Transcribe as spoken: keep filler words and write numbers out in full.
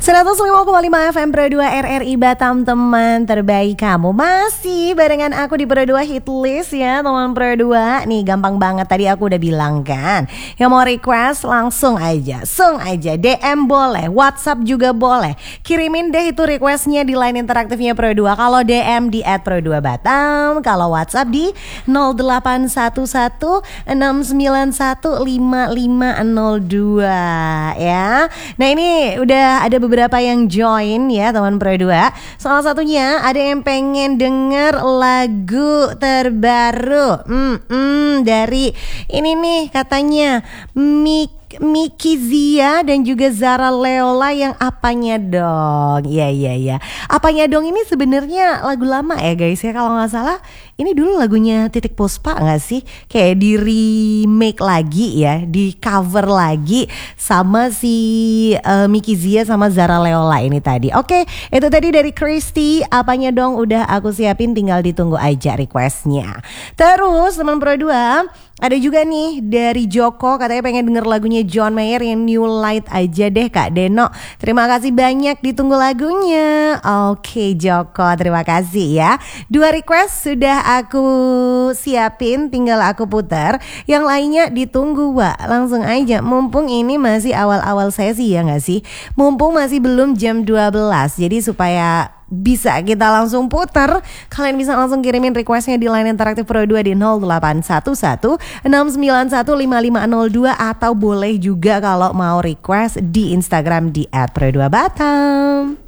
seratus lima koma lima F M Pro dua R R I Batam, teman terbaik kamu. Masih barengan aku di Pro dua Hit List ya teman Pro dua. Nih gampang banget, tadi aku udah bilang kan, yang mau request langsung aja, sung aja, D M boleh, WhatsApp juga boleh. Kirimin deh itu requestnya di line interaktifnya Pro dua. Kalau D M di at Pro dua Batam, kalau WhatsApp di nol delapan satu satu enam sembilan satu lima lima nol dua ya. Nah ini udah ada beberapa yang join ya teman Pro dua. Salah satunya ada yang pengen denger lagu terbaru hmm, hmm, dari ini nih katanya Mik Miki Zia dan juga Zara Leola yang Apanya Dong. Iya iya iya. Apanya Dong ini sebenarnya lagu lama ya guys ya, kalau nggak salah. Ini dulu lagunya Titik Puspa nggak sih? Kayak di remake lagi ya, di cover lagi sama si uh, Miki Zia sama Zara Leola ini tadi. Oke, itu tadi dari Christy. Apanya Dong udah aku siapin, tinggal ditunggu aja requestnya. Terus teman Pro dua, ada juga nih dari Joko, katanya pengen denger lagunya John Mayer yang New Light aja deh Kak Deno. Terima kasih banyak, ditunggu lagunya. Oke Joko, terima kasih ya. Dua request sudah aku siapin, tinggal aku putar. Yang lainnya ditunggu Wak, langsung aja. Mumpung ini masih awal-awal sesi ya gak sih? Mumpung masih belum jam dua belas, jadi supaya bisa kita langsung putar, kalian bisa langsung kirimin requestnya di line interaktif Pro dua di nol delapan satu satu enam sembilan satu lima lima nol dua, atau boleh juga kalau mau request di Instagram di at Pro dua Batam.